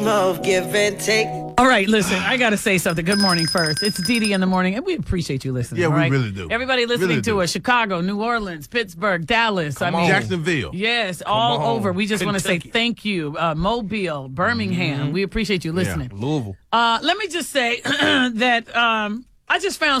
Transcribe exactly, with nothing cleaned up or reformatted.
Of give and take. All right, listen, I got to say something. Good morning first. It's Dee Dee in the morning, and we appreciate you listening. Yeah, we right? really do. Everybody listening Really to do. us, Chicago, New Orleans, Pittsburgh, Dallas. Come I mean, on. Jacksonville. Yes, all on. over. We just want to say Kentucky. thank you. Uh, Mobile, Birmingham. We appreciate you listening. Louisville. Uh, let me just say that um, I just found